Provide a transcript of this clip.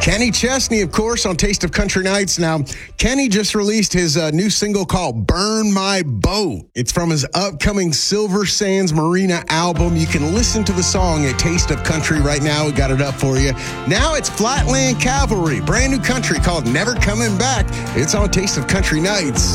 Kenny Chesney, of course, on Taste of Country Nights. Now, Kenny just released his new single called Burn My Boat. It's from his upcoming Silver Sands Marina album. You can listen to the song at Taste of Country right now. We got it up for you. Now it's Flatland Cavalry, brand new country called Never Coming Back. It's on Taste of Country Nights.